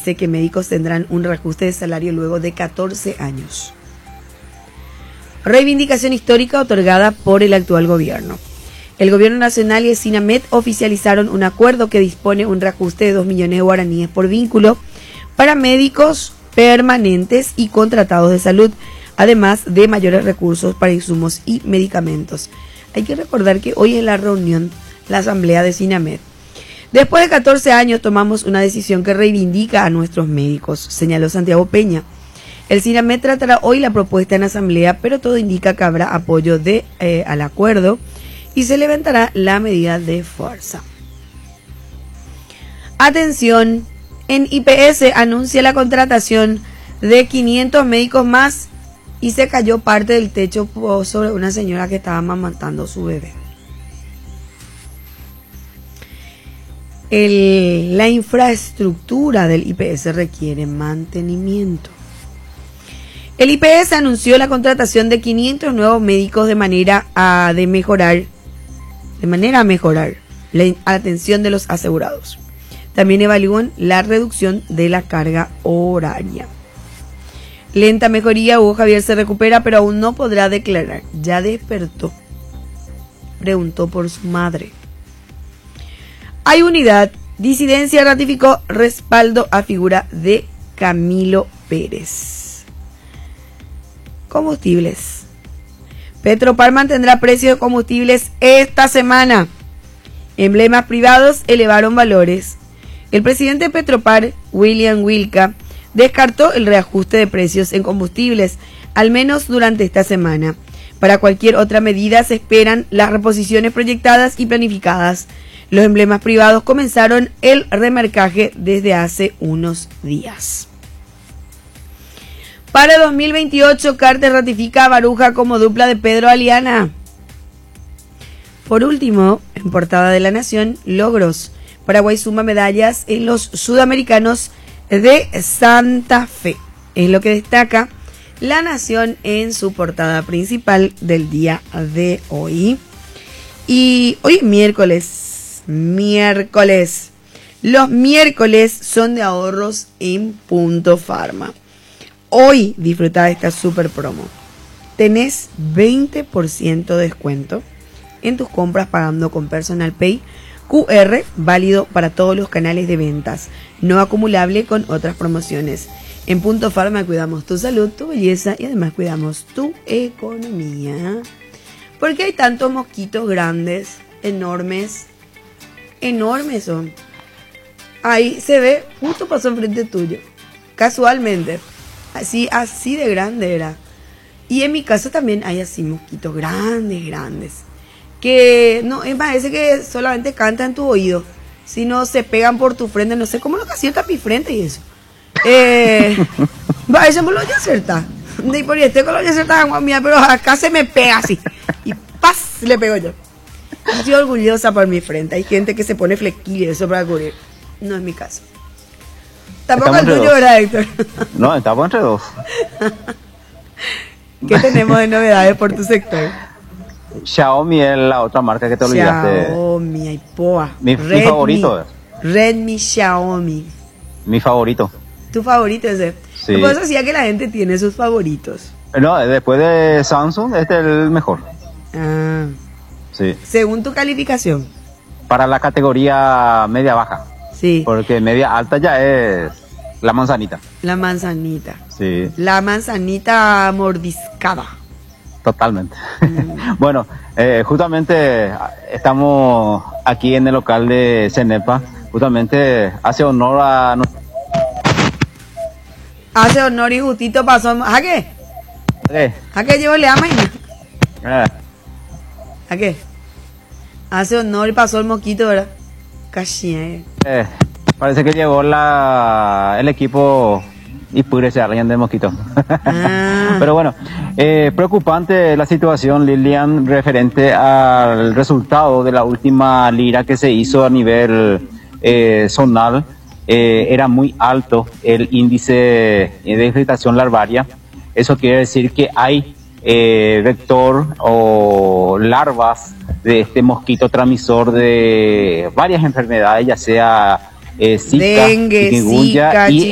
dice que médicos tendrán un reajuste de salario luego de 14 años. Reivindicación histórica otorgada por el actual gobierno. El gobierno nacional y el SINAMED oficializaron un acuerdo que dispone un reajuste de 2 millones de guaraníes por vínculo para médicos permanentes y contratados de salud, además de mayores recursos para insumos y medicamentos. Hay que recordar que hoy en la reunión, la asamblea de SINAMED, después de 14 años tomamos una decisión que reivindica a nuestros médicos, señaló Santiago Peña. El SINAMED tratará hoy la propuesta en asamblea, pero todo indica que habrá apoyo al acuerdo y se levantará la medida de fuerza. Atención, en IPS anuncia la contratación de 500 médicos más y se cayó parte del techo sobre una señora que estaba amamantando a su bebé. La infraestructura del IPS requiere mantenimiento. El IPS anunció la contratación de 500 nuevos médicos de manera a mejorar la atención de los asegurados. También evalúan la reducción de la carga horaria. Lenta mejoría, Hugo Javier se recupera, pero aún no podrá declarar. Ya despertó. Preguntó por su madre. Hay unidad. Disidencia ratificó respaldo a figura de Camilo Pérez. Combustibles. Petropar mantendrá precios de combustibles esta semana. Emblemas privados elevaron valores. El presidente de Petropar, William Wilca, descartó el reajuste de precios en combustibles, al menos durante esta semana. Para cualquier otra medida se esperan las reposiciones proyectadas y planificadas. Los emblemas privados comenzaron el remarcaje desde hace unos días. Para 2028, Carter ratifica a Baruja como dupla de Pedro Aliana. Por último, en portada de La Nación, logros. Paraguay suma medallas en los sudamericanos de Santa Fe. Es lo que destaca La Nación en su portada principal del día de hoy. Y hoy es miércoles. Los miércoles son de ahorros en Punto Pharma. Hoy disfruta de esta super promo. Tenés 20% de descuento en tus compras pagando con Personal Pay QR, válido para todos los canales de ventas, no acumulable con otras promociones. En Punto Pharma cuidamos tu salud, tu belleza y además cuidamos tu economía. ¿Por qué hay tantos mosquitos grandes, enormes son? Ahí se ve, justo pasó enfrente tuyo, casualmente. Así de grande era. Y en mi casa también hay así mosquitos grandes. Que no, parece que solamente cantan en tu oído. Si no se pegan por tu frente, no sé cómo lo que hacía mi frente y eso. Eso me lo voy a acertar. Y por este color ya acertaba, mía, pero acá se me pega así. Y ¡paz! Le pego yo. Estoy orgullosa por mi frente. Hay gente que se pone flequillo eso para cubrir. No es mi caso. Tampoco el tuyo, ¿verdad, Héctor? No, estamos entre dos. ¿Qué tenemos de novedades por tu sector? Xiaomi es la otra marca que te olvidaste. Xiaomi, Aipoa. Mi favorito es. Redmi, Xiaomi. Mi favorito. ¿Tu favorito ese? Sí. Pues decía que la gente tiene sus favoritos. No, después de Samsung, este es el mejor. Ah. Sí. Según tu calificación. Para la categoría media-baja. Sí. Porque media alta ya es la manzanita. La manzanita. Sí. La manzanita mordiscada. Totalmente. Bueno, justamente estamos aquí en el local de Cenepa. Justamente hace honor a... Hace honor y justito pasó... ¿A qué? ¿A qué llevo le ama? ¿A qué? Hace honor y pasó el mosquito, ¿verdad? Casi. Parece que llegó el equipo y pure se arreglan de mosquito. Pero bueno, preocupante la situación, Lilian, referente al resultado de la última lira que se hizo a nivel zonal. Era muy alto el índice de infestación larvaria. Eso quiere decir que hay vector o larvas de este mosquito transmisor de varias enfermedades, ya sea Zika, dengue, chikungunya Zika, y